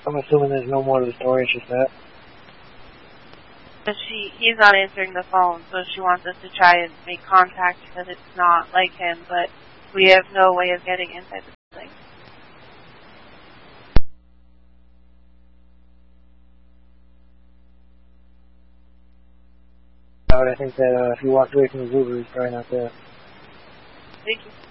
I'm assuming there's no more to the story, it's just that. But he's not answering the phone, so she wants us to try and make contact because it's not like him, but we have no way of getting inside the building. I think that if you walked away from the Uber, he's probably not there. Thank you.